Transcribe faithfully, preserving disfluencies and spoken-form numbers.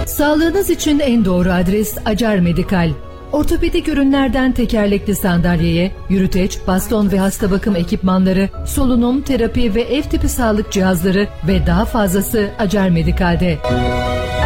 Sağlığınız için en doğru adres Acar Medikal. Ortopedik ürünlerden tekerlekli sandalyeye, yürüteç, baston ve hasta bakım ekipmanları, solunum, terapi ve ev tipi sağlık cihazları ve daha fazlası Acar Medikal'de.